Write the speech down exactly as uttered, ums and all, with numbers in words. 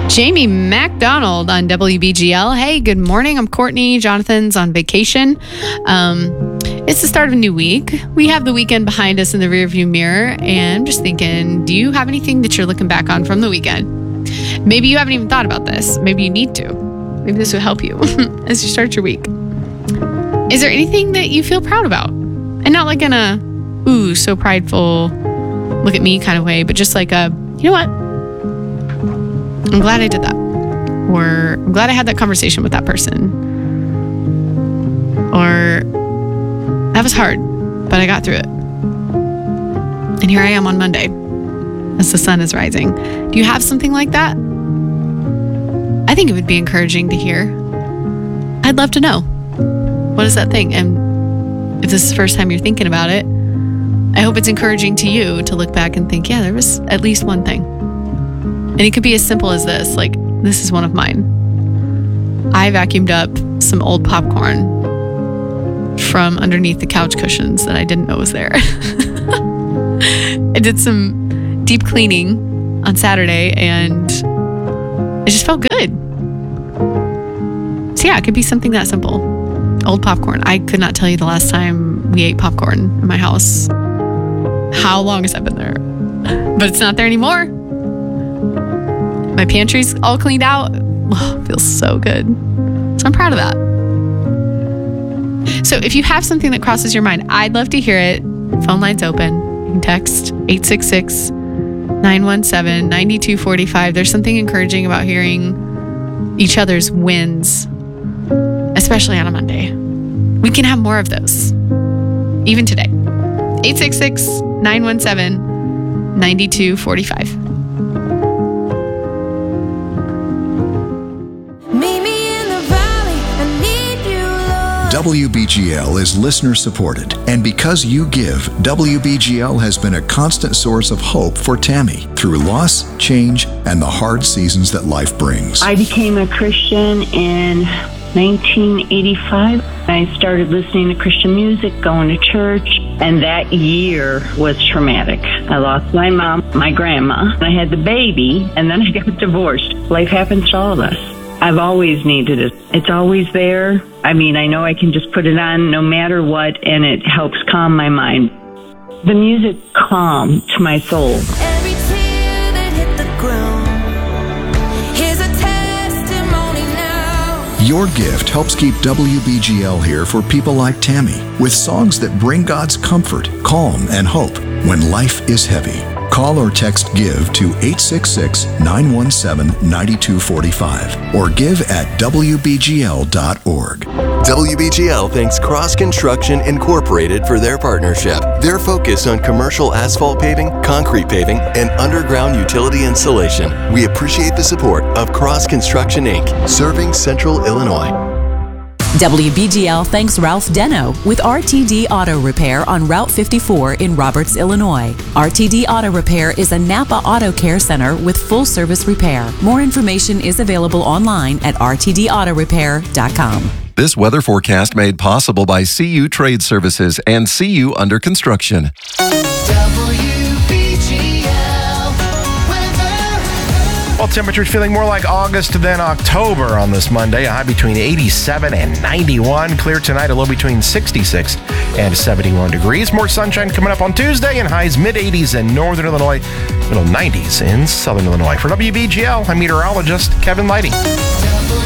Jamie MacDonald on W B G L. Hey, good morning. I'm Courtney. Jonathan's on vacation. Um, it's the start of a new week. We have the weekend behind us in the rearview mirror, and I'm just thinking, do you have anything that you're looking back on from the weekend? Maybe you haven't even thought about this. Maybe you need to. Maybe this will help you as you start your week. Is there anything that you feel proud about? And not like in a, ooh, so prideful, look at me kind of way, but just like a, you know what? I'm glad I did that. Or I'm glad I had that conversation with that person. Or that was hard, but I got through it. And here I am on Monday as the sun is rising. Do you have something like that? I think it would be encouraging to hear. I'd love to know. What is that thing? And if this is the first time you're thinking about it, I hope it's encouraging to you to look back and think, yeah, there was at least one thing. And it could be as simple as this, like, this is one of mine. I vacuumed up some old popcorn from underneath the couch cushions that I didn't know was there. I did some deep cleaning on Saturday and it just felt good. So yeah, it could be something that simple. Old popcorn. I could not tell you the last time we ate popcorn in my house. How long has that been there? But it's not there anymore. My pantry's all cleaned out. Oh, it feels so good. So I'm proud of that. So if you have something that crosses your mind, I'd love to hear it. Phone line's open. You can text eight six six, nine one seven, nine two four five. There's something encouraging about hearing each other's wins, especially on a Monday. We can have more of those, even today. eight six six, nine one seven, nine two four five. W B G L is listener supported, and because you give, W B G L has been a constant source of hope for Tammy through loss, change, and the hard seasons that life brings. I became a Christian in nineteen eighty-five. I started listening to Christian music, going to church, and that year was traumatic. I lost my mom, my grandma, I had the baby, and then I got divorced. Life happens to all of us. I've always needed it. It's always there. I mean, I know I can just put it on no matter what, and it helps calm my mind. The music calm to my soul. Every tear that hit the ground, here's a testimony now. Your gift helps keep W B G L here for people like Tammy, with songs that bring God's comfort, calm, and hope when life is heavy. Call or text GIVE to eight six six, nine one seven, nine two four five or give at w b g l dot org. W B G L thanks Cross Construction Incorporated for their partnership. Their focus on commercial asphalt paving, concrete paving, and underground utility installation. We appreciate the support of Cross Construction Incorporated, serving Central Illinois. W B G L thanks Ralph Deno with R T D Auto Repair on Route fifty-four in Roberts, Illinois. R T D Auto Repair is a Napa Auto Care Center with full service repair. More information is available online at r t d auto repair dot com. This weather forecast made possible by C U Trade Services and C U Under Construction. Well, temperatures feeling more like August than October on this Monday. A high between eighty-seven and ninety-one. Clear tonight, a low between sixty-six and seventy-one degrees. More sunshine coming up on Tuesday, and highs mid-eighties in northern Illinois, middle nineties in southern Illinois. For W B G L, I'm meteorologist Kevin Lighting.